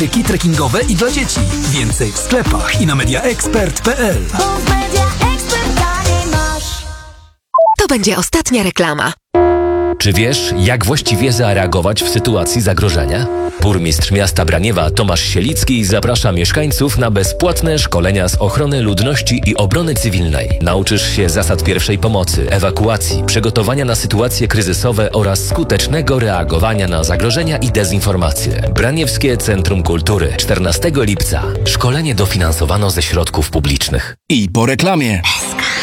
Kit trekkingowe i dla dzieci. Więcej w sklepach i na mediaexpert.pl. To będzie ostatnia reklama. Czy wiesz, jak właściwie zareagować w sytuacji zagrożenia? Burmistrz miasta Braniewa Tomasz Sielicki zaprasza mieszkańców na bezpłatne szkolenia z ochrony ludności i obrony cywilnej. Nauczysz się zasad pierwszej pomocy, ewakuacji, przygotowania na sytuacje kryzysowe oraz skutecznego reagowania na zagrożenia i dezinformacje. Braniewskie Centrum Kultury, 14 lipca. Szkolenie dofinansowano ze środków publicznych. I po reklamie.